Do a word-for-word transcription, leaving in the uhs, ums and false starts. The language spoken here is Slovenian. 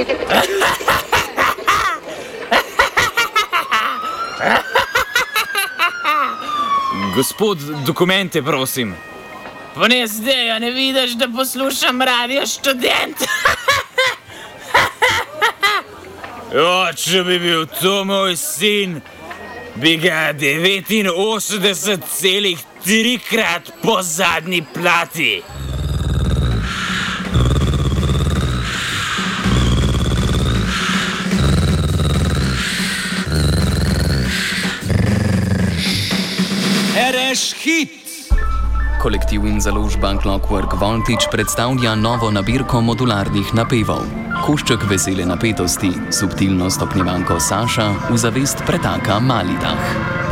Gospod, dokumente, prosim. Pa ne zdaj, a ne vidiš, da poslušam Radio Študent? O, če bi bil to moj sin, bi ga devetinosemdeset celih trikrat po zadnji plati. Ereš hit! Kolektiv in založba Clockwork Voltage predstavlja novo nabirko modularnih napevov. Košček vesele napetosti, subtilno stopnjevanko Saša v zavest pretaka Malidah.